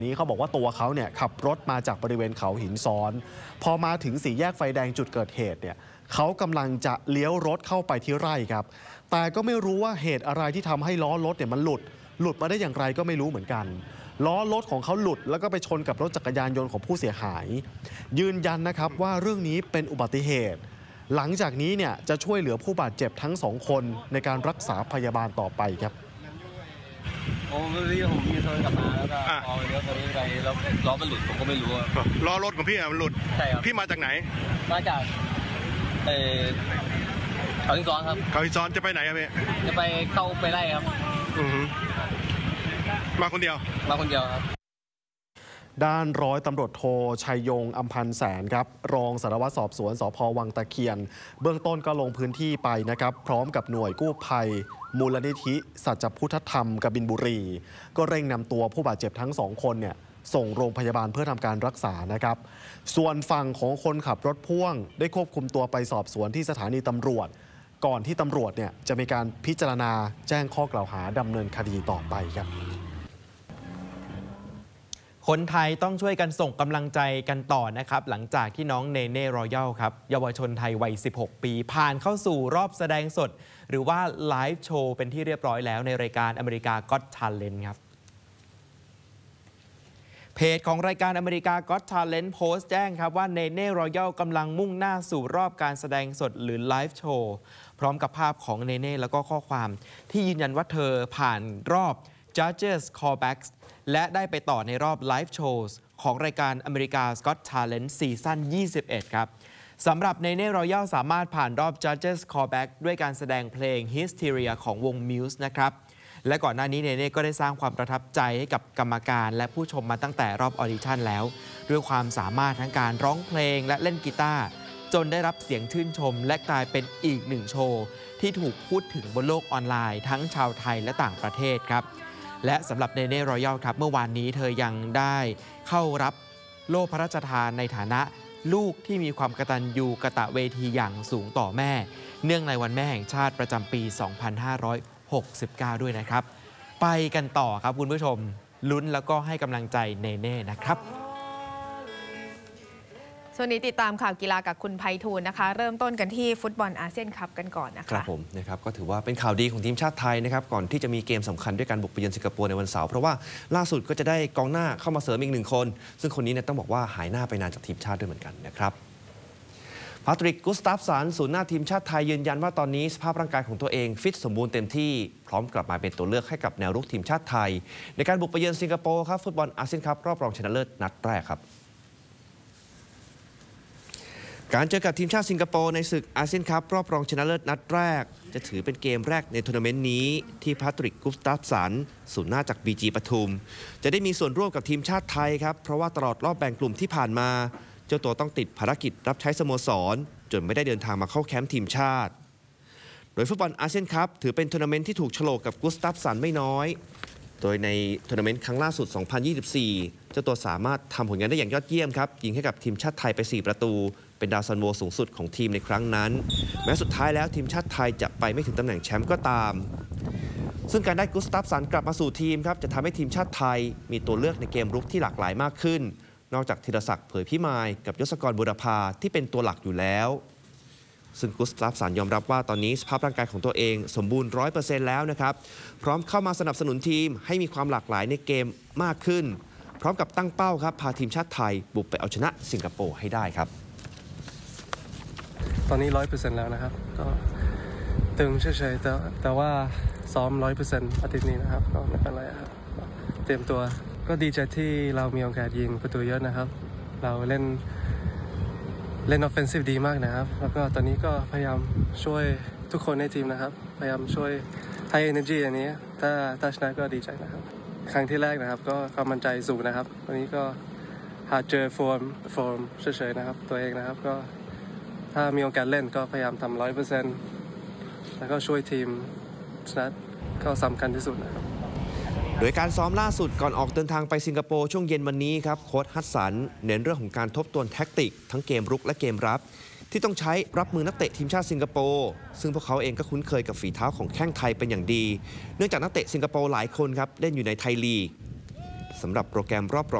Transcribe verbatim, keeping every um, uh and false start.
นี้เขาบอกว่าตัวเขาเนี่ยขับรถมาจากบริเวณเขาหินซ้อนพอมาถึงสี่แยกไฟแดงจุดเกิดเหตุเนี่ยเขากำลังจะเลี้ยวรถเข้าไปที่ไร่ครับแต่ก็ไม่รู้ว่าเหตุอะไรที่ทำให้ล้อรถเนี่ยมันหลุดหลุดมาได้อย่างไรก็ไม่รู้เหมือนกันล้อรถของเขาหลุดแล้วก็ไปชนกับรถจักรยานยนต์ของผู้เสียหายยืนยันนะครับว่าเรื่องนี้เป็นอุบัติเหตุหลังจากนี้เนี่ยจะช่วยเหลือผู้บาดเจ็บทั้งสองคนในการรักษาพยาบาลต่อไปครับโอ้เมื่อกี้ผมมีโทรกลับมาแล้วก็พอเลี้ยวตรงนี้ไปแล้วล้อมันหลุดผมก็ไม่รู้ล้อรถของพี่มันหลุดใช่ครับพี่มาจากไหนมาจากเออเขาหินซ้อนครับเขาหินซ้อนจะไปไหนครับพี่จะไปเข้าไปไล่ครับอือมาคนเดียวมาคนเดียวครับด้านร้อยตำรวจโทชัยยงอำพันธ์แสนครับรองสารวัตรสอบสวนสภ.วังตะเคียนเบื้องต้นก็ลงพื้นที่ไปนะครับพร้อมกับหน่วยกู้ภัยมูลนิธิสัจพุทธธรรมกบินบุรีก็เร่งนำตัวผู้บาดเจ็บทั้งสองคนเนี่ยส่งโรงพยาบาลเพื่อทำการรักษานะครับส่วนฝั่งของคนขับรถพ่วงได้ควบคุมตัวไปสอบสวนที่สถานีตำรวจก่อนที่ตำรวจเนี่ยจะมีการพิจารณาแจ้งข้อกล่าวหาดำเนินคดีต่อไปครับคนไทยต้องช่วยกันส่งกำลังใจกันต่อนะครับหลังจากที่น้องเนเน่รอยัลครับเยาวชนไทยวัยสิบหกปีผ่านเข้าสู่รอบแสดงสดหรือว่าไลฟ์โชว์เป็นที่เรียบร้อยแล้วในรายการอเมริกาก็อต Talent ครับเพจของรายการอเมริกาก็อต Talent โพสต์แจ้งครับว่าเนเน่รอยัลกำลังมุ่งหน้าสู่รอบการแสดงสดหรือไลฟ์โชว์พร้อมกับภาพของเนเน่แล้วก็ข้อความที่ยืนยันว่าเธอผ่านรอบ Judges Callbacks และได้ไปต่อในรอบ Live Shows ของรายการ America's Got Talent ซีซั่น ยี่สิบเอ็ด ครับสำหรับเนเน่รอยัลสามารถผ่านรอบ Judges Callback ด้วยการแสดงเพลง Hysteria ของวง Muse นะครับและก่อนหน้านี้เนเน่ก็ได้สร้างความประทับใจให้กับกรรมการและผู้ชมมาตั้งแต่รอบออดิชั่นแล้วด้วยความสามารถทั้งการร้องเพลงและเล่นกีตาร์จนได้รับเสียงชื่นชมและกลายเป็นอีกหนึ่งโชว์ที่ถูกพูดถึงบนโลกออนไลน์ทั้งชาวไทยและต่างประเทศครับและสำหรับเนเน่รอยัลครับเมื่อวานนี้เธอยังได้เข้ารับโล่พระราชทานในฐานะลูกที่มีความกตัญญูกตเวทีอย่างสูงต่อแม่เนื่องในวันแม่แห่งชาติประจำปี สองพันห้าร้อยหกสิบเก้า ด้วยนะครับไปกันต่อครับคุณผู้ชมลุ้นแล้วก็ให้กำลังใจเนเน่นะครับช่วงนี้ติดตามข่าวกีฬากับคุณไพฑูรย์นะคะเริ่มต้นกันที่ฟุตบอลอาเซียนคัพกันก่อนนะคะครับผมนะครับก็ถือว่าเป็นข่าวดีของทีมชาติไทยนะครับก่อนที่จะมีเกมสำคัญด้วยการบุกไปเยือนสิงคโปร์ในวันเสาร์เพราะว่าล่าสุดก็จะได้กองหน้าเข้ามาเสริมอีกหนึ่งคนซึ่งคนนี้เนี่ยต้องบอกว่าหายหน้าไปนานจากทีมชาติด้วยเหมือนกันนะครับพาตริก กุสตาฟสันศูนย์หน้าทีมชาติไทยยืนยันว่าตอนนี้สภาพร่างกายของตัวเองฟิตสมบูรณ์เต็มที่พร้อมกลับมาเป็นตัวเลือกให้กับแนวรุกทีมชาติไทยในการบุกไปเยือนสิงคโปร์ครับฟุตบอลอาเซียนคัพรอบรองชนะเลิศนัดแรกครับการเจอกับทีมชาติสิงคโปร์ในศึกอาเซียนคัพรอบรองชนะเลิศนัดแรกจะถือเป็นเกมแรกในทัวร์นาเมนต์นี้ที่พาตริก กุสตาฟสันศูนย์หน้าจาก บี จี ปทุมจะได้มีส่วนร่วมกับทีมชาติไทยครับเพราะว่าตลอดรอบแบ่งกลุ่มที่ผ่านมาเจ้าตัวต้องติดภารกิจรับใช้สโมสรจนไม่ได้เดินทางมาเข้าแคมป์ทีมชาติโดยฟุตบอลอาเซียนคัพถือเป็นทัวร์นาเมนต์ที่ถูกโฉลกกับกุสตาฟสันไม่น้อยโดยในทัวร์นาเมนต์ครั้งล่าสุด สองพันยี่สิบสี่ เจ้าตัวสามารถทำผลงานได้อย่างยอดเยี่ยมครับยิงให้กับทีมชาติไทยไปสี่ประตูเป็นดาวซันโวสูงสุดของทีมในครั้งนั้นแม้สุดท้ายแล้วทีมชาติไทยจะไปไม่ถึงตำแหน่งแชมป์ก็ตามซึ่งการได้กุสตาฟสันกลับมาสู่ทีมครับจะทำให้ทีมชาติไทยมีตัวเลือกในเกมรุกที่หลากหลายมากขึ้นนอกจากธีรศักดิ์เผยพิมายกับยศกรบุรพาที่เป็นตัวหลักอยู่แล้วซึ่งกุสตาฟสันยอมรับว่าตอนนี้สภาพร่างกายของตัวเองสมบูรณ์ ร้อยเปอร์เซ็นต์ แล้วนะครับพร้อมเข้ามาสนับสนุนทีมให้มีความหลากหลายในเกมมากขึ้นพร้อมกับตั้งเป้าครับพาทีมชาติไทยบุกไปเอาชนะสิงคโปร์ให้ได้ครับตอนนี้ ร้อยเปอร์เซ็นต์ แล้วนะครับก็ตึงเฉยๆแต่แต่ว่าซ้อม ร้อยเปอร์เซ็นต์ อาทิตย์นี้นะครับก็ไม่เป็นไรครับเตรียมตัวก็ดีใจที่เรามีโอกาสยิงประตูเยอะนะครับเราเล่นเล่น offensive ดีมากนะครับแล้วก็ตอนนี้ก็พยายามช่วยทุกคนในทีมนะครับพยายามช่วยให้ energy อันนี้ถ้าถ้าชนะก็ดีใจนะครับครั้งที่แรกนะครับก็ความมั่นใจสูงนะครับตอนนี้ก็หาเจอฟอร์มฟอร์มเฉยๆนะครับตัวเองนะครับก็ถ้ามีโอกาสเล่นก็พยายามทำ ร้อยเปอร์เซ็นต์ แล้วก็ช่วยทีมชนะก็สำคัญที่สุดนะครับโดยการซ้อมล่าสุดก่อนออกเดินทางไปสิงคโปร์ช่วงเย็นวันนี้ครับโค้ชฮัสสันเน้นเรื่องของการทบทวนแท็กติกทั้งเกมรุกและเกมรับที่ต้องใช้รับมือนักเตะทีมชาติสิงคโปร์ซึ่งพวกเขาเองก็คุ้นเคยกับฝีเท้าของแข้งไทยเป็นอย่างดีเนื่องจากนักเตะสิงคโปร์หลายคนครับเล่นอยู่ในไทยลีกสำหรับโปรแกรมรอบรอง